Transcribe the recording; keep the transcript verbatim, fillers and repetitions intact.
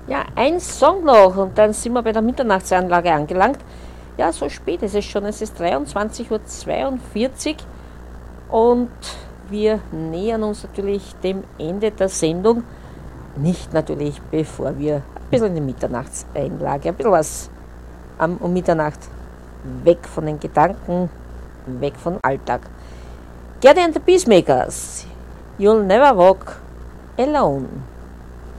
Ja, ein Song noch und dann sind wir bei der Mitternachtsanlage angelangt. Ja, so spät ist es schon. Es ist dreiundzwanzig Uhr zweiundvierzig und wir nähern uns natürlich dem Ende der Sendung. Nicht natürlich, bevor wir ein bisschen in die Mitternachtseinlage, ein bisschen was am, um Mitternacht weg von den Gedanken, weg vom Alltag. Gerdy and the Peacemakers, You'll Never Walk Alone.